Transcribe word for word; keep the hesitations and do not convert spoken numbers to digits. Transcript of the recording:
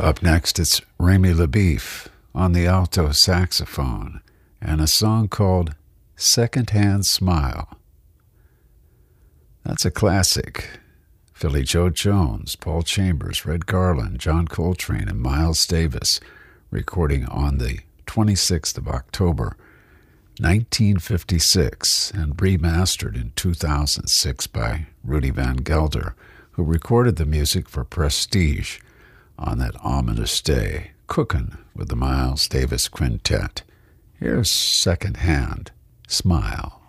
Up next, it's Remy LaBeef on the alto saxophone and a song called Secondhand Smile. That's a classic. Philly Joe Jones, Paul Chambers, Red Garland, John Coltrane, and Miles Davis recording on the twenty-sixth of October, nineteen fifty-six, and remastered in two thousand six by Rudy Van Gelder, who recorded the music for Prestige on that ominous day, cooking with the Miles Davis Quintet. Here's Secondhand Smile.